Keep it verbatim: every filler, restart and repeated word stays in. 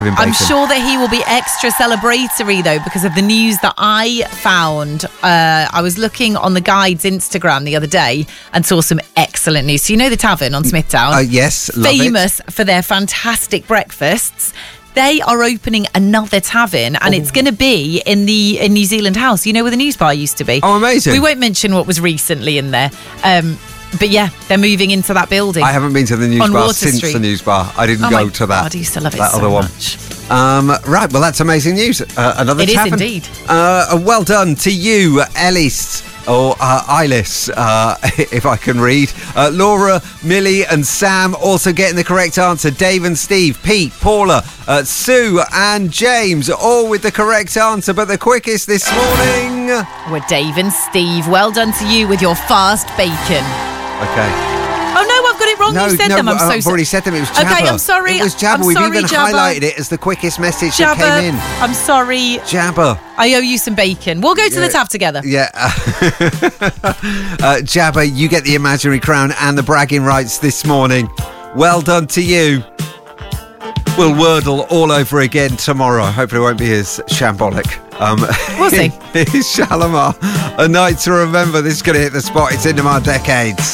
I'm sure that he will be extra celebratory, though, because of the news that I found. Uh, I was looking on the guide's Instagram the other day and saw some excellent news. So you know the tavern on Smithtown? Uh, yes, love famous it. for their fantastic breakfasts. They are opening another tavern, and oh. it's going to be in the in New Zealand House. You know where the news bar used to be? Oh, amazing. We won't mention what was recently in there. Um, but yeah, they're moving into that building. I haven't been to the news on bar Water since Street. the news bar. I didn't oh go my to that. God, I used to love it that so other much. one. Um, right, well, that's amazing news. Uh, another It tavern. is indeed. Uh, well done to you, Ellis. Or uh, Eilis, uh, if I can read. Uh, Laura, Millie and Sam also getting the correct answer. Dave and Steve, Pete, Paula, uh, Sue and James, all with the correct answer. But the quickest this morning... We're Dave and Steve. Well done to you with your fast bacon. Okay. Oh, no, I've got it wrong. No, you said no, them. I'm so I've already said them. It was Jabba. Okay, I'm sorry. It was Jabba. I'm We've sorry, even Jabba. highlighted it as the quickest message Jabba, that came in. I'm sorry. Jabba. I owe you some bacon. We'll go to yeah. the Tav together. Yeah. uh, Jabba, you get the imaginary crown and the bragging rights this morning. Well done to you. We'll Wordle all over again tomorrow. Hopefully it won't be as shambolic. Um, we'll see. It's Shalimar. A night to remember. This is going to hit the spot. It's into my decades.